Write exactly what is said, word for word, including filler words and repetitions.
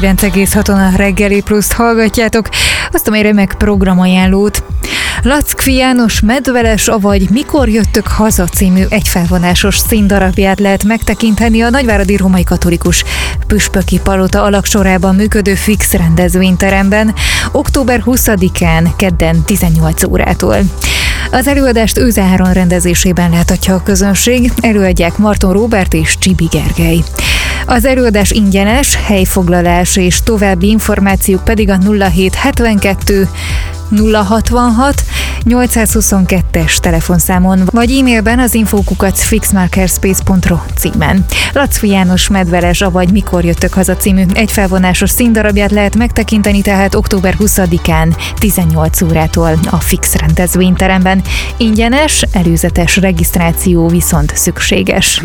Egész haton a Reggeli Pluszt hallgatjátok, azt a remek programajánlót. Lackfi János Medveles, avagy Mikor jöttök haza című egyfelvonásos színdarabját lehet megtekinteni a nagyváradi római katolikus püspöki palota alagsorában működő fix rendezvényteremben október huszadikán kedden tizennyolc órától. Az előadást Őze Áron rendezésében láthatja a közönség, előadják Marton Róbert és Csibi Gergely. Az előadás ingyenes, helyfoglalás és további információk pedig a nulla hét hetvenkettő nulla hatvanhat nyolcszázhuszonkettes telefonszámon, vagy e-mailben az info kukac fixmarkerspace pont ro címen. Lackfi János Medveles, avagy Mikor jöttök haza című egyfelvonásos színdarabját lehet megtekinteni tehát október huszadikán tizennyolc órától a fix rendezvényteremben. Ingyenes, előzetes regisztráció viszont szükséges.